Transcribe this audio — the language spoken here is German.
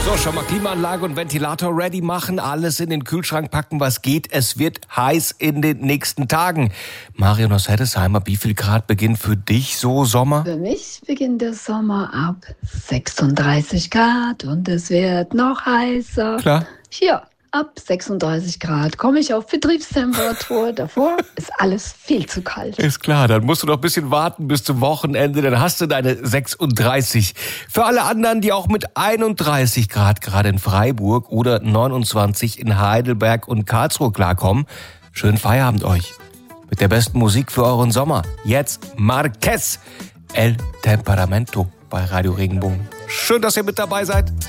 So, schon mal Klimaanlage und Ventilator ready machen, alles in den Kühlschrank packen, was geht. Es wird heiß in den nächsten Tagen. Marion aus Heddesheimer, wie viel Grad beginnt für dich so Sommer? Für mich beginnt der Sommer ab 36 Grad und es wird noch heißer. Klar. Hier, ab 36 Grad komme ich auf Betriebstemperatur. Davor ist alles viel zu kalt. Ist klar, dann musst du noch ein bisschen warten bis zum Wochenende, dann hast du deine 36. Für alle anderen, die auch mit 31 Grad gerade in Freiburg oder 29 in Heidelberg und Karlsruhe klarkommen, schönen Feierabend euch. Mit der besten Musik für euren Sommer. Jetzt Marquez, El Temperamento bei Radio Regenbogen. Schön, dass ihr mit dabei seid.